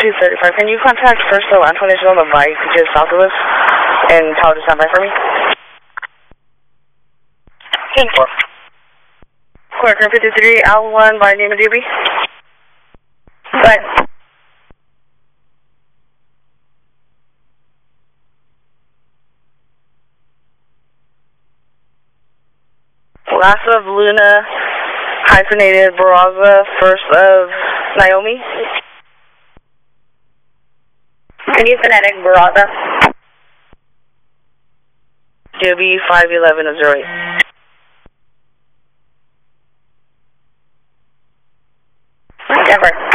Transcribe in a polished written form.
235. Can you contact First Atlanta Foundation on the bike just south of us and tell her to stand by for me? 10-4. Quarter 53, L1 by name of DB. Right. Last of Luna, hyphenated Barraza, first of Naomi. Can you phonetic Barraza? DB 511-08. Denver.